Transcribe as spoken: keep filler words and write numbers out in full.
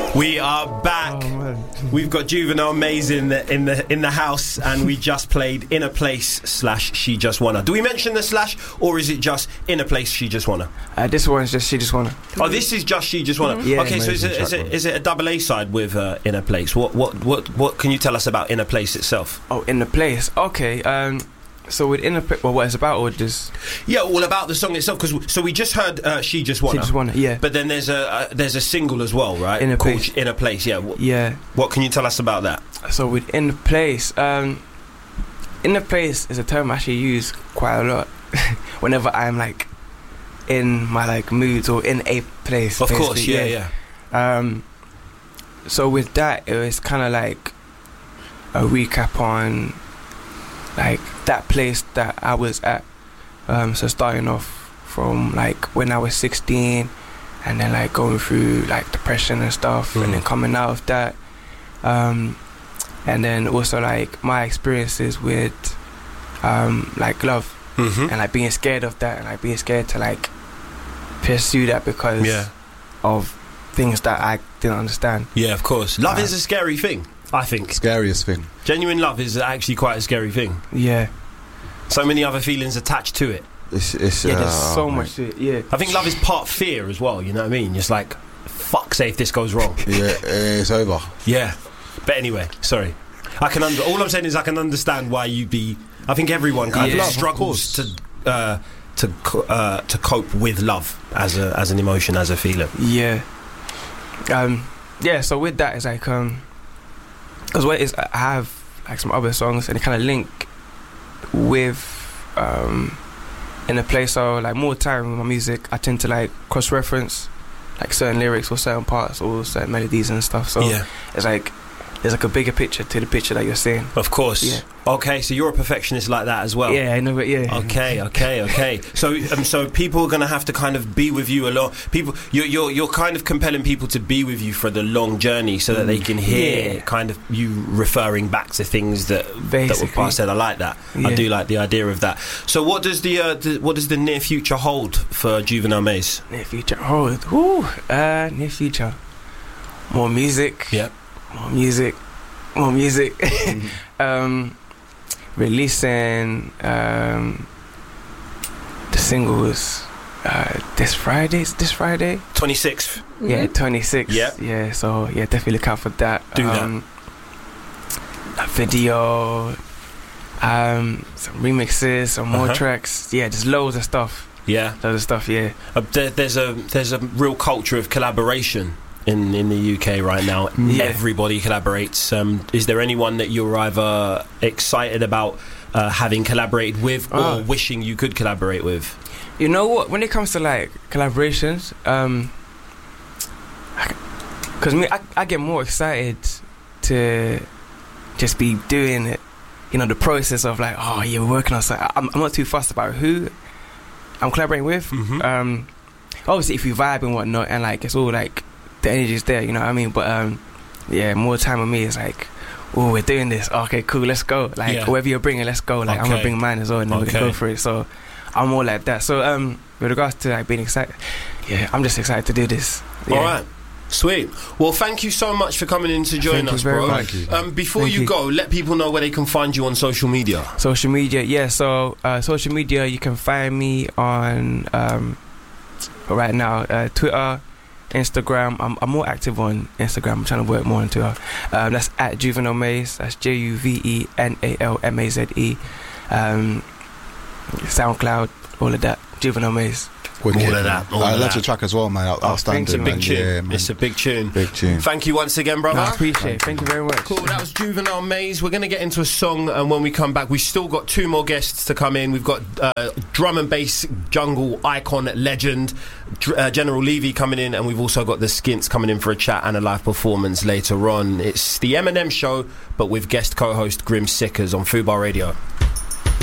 We are back. Oh, We've got Juvenile Maze in the in the in the house, and we just played In a Place slash She Just Wanna. Do we mention the slash, or is it just In a Place She Just Wanna? Uh, this one's just She Just Wanna. Oh, this is just She Just Wanna. Mm-hmm. Yeah, okay, so is it, is it is it a double A side with uh, In a Place? What what what what can you tell us about In a Place itself? Oh, In a Place. Okay. Um. So with In a Place, well, what it's about, or just yeah, all about the song itself. Because so we just heard uh, She Just Wanna. She Just Wanna. Yeah. But then there's a uh, there's a single as well, right? In a Called Place. In a Place. Yeah. What, yeah. What can you tell us about that? So with In a Place, um, In a Place is a term I actually use quite a lot whenever I'm like in my like moods or in a place. Of course, yeah, yeah. yeah. Um, so with that, it was kind of like a recap on like that place that I was at. Um, so starting off from like when I was sixteen, and then like going through like depression and stuff, mm. and then coming out of that. Um, and then also like my experiences with um, like love, mm-hmm. and like being scared of that, and like being scared to like pursue that because yeah. of things that I didn't understand. Yeah, of course. Love uh, is a scary thing, I think. Scariest thing. Genuine love is actually quite a scary thing. Yeah. So many other feelings attached to it. It's, it's, yeah, uh, there's so oh, much to it. Yeah. I think love is part fear as well, you know what I mean? It's like, fuck, say if this goes wrong. Yeah, it's over. Yeah. But anyway, sorry. I can under- all I'm saying is I can understand why you'd be... I think everyone kind yeah, of struggles to uh, to co- uh, to cope with love as a as an emotion, as a feeling. Yeah. Um. Yeah. So with that, it's like um, because what it is, I have like some other songs and they kind of link with um, In a Place. So like more time with my music, I tend to like cross reference like certain lyrics or certain parts or certain melodies and stuff. So yeah. it's like there's like a bigger picture to the picture that you're seeing. Of course. Yeah. Okay, so you're a perfectionist like that as well. Yeah, I know, but yeah. Okay, okay, okay. So, um, so people are going to have to kind of be with you a lot. People, you're, you're, you're kind of compelling people to be with you for the long journey, so that they can hear yeah. kind of you referring back to things that Basically. that were past. I like that. Yeah. I do like the idea of that. So, what does the, uh, the what does the near future hold for Juvenile Maze? Near future, hold. Whoo, uh, near future, more music. Yep. More music. More music. Mm-hmm. um, releasing um, the singles uh, this Friday. This Friday. twenty-sixth. Mm-hmm. Yeah, twenty-sixth. Yeah. Yeah. So yeah, definitely look out for that. Do um, that. A video. Um, some remixes, some more Uh-huh. tracks. Yeah, just loads of stuff. Yeah. Loads of stuff. Yeah. Uh, there, there's a there's a real culture of collaboration in in the U K right now. Yeah. Everybody collaborates. Um, is there anyone that you're either excited about uh, having collaborated with, or Oh. wishing you could collaborate with? You know what? When it comes to like collaborations, um, because me, I, I get more excited to just be doing it. You know, the process of like, oh, yeah, we're working on something. I'm, I'm not too fussed about who I'm collaborating with. Mm-hmm. Um, obviously, if you vibe and whatnot, and like it's all like the energy's there, you know what I mean? But um, yeah, more time with me is like, oh, we're doing this. Okay, cool, let's go. Like Yeah. whatever you're bringing, let's go. Like I'm Okay. gonna bring mine as well, and then we Okay. can go for it. So I'm more like that. So um, with regards to like being excited, yeah, I'm just excited to do this. Yeah. All right. Sweet. Well, thank you so much for coming in to join Thank you us, very bro. much. Thank you. Um, before Thank you, you. go, let people know where they can find you on social media. Social media, yeah. So uh, social media, you can find me on um, right now uh, Twitter, Instagram. I'm, I'm more active on Instagram. I'm trying to work more on Twitter. Um, that's at Juvenile Maze. That's J U V E N A L M A Z E. Um, SoundCloud, all of that. Juvenile Maze. Wicked. All of that, all I of love that. your track as well, man. Outstanding. thank you, Big man. tune. Yeah, man. It's a big tune. Big tune. Thank you once again, brother. No, I appreciate it. Thank you very much. Cool, that was Juvenile Maze. We're going to get into a song, and when we come back, we've still got two more guests to come in. We've got uh, drum and bass jungle icon legend Dr- uh, General Levy coming in, and we've also got the Skints coming in for a chat and a live performance later on. It's the Eminem Show, but with guest co-host Grim Sickers on Fubar Radio.